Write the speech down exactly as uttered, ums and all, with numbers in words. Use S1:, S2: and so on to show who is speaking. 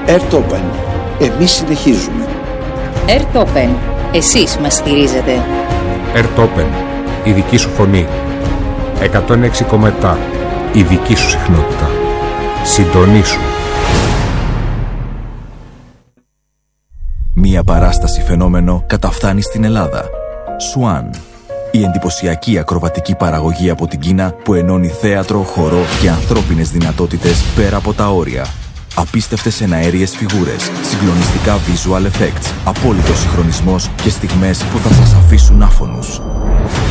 S1: Airtopen. Εμείς συνεχίζουμε.
S2: Airtopen. Εσείς μας στηρίζετε.
S3: Airtopen. Η δική σου φωνή. εκατόν έξι κόμμα επτά. Η δική σου συχνότητα. Συντονίσου.
S4: Μία παράσταση φαινόμενο καταφθάνει στην Ελλάδα. Swan. Η εντυπωσιακή ακροβατική παραγωγή από την Κίνα που ενώνει θέατρο, χορό και ανθρώπινες δυνατότητες πέρα από τα όρια. Απίστευτες εναέριες φιγούρες, συγκλονιστικά visual effects, απόλυτος συγχρονισμός και στιγμές που θα σας αφήσουν άφωνους.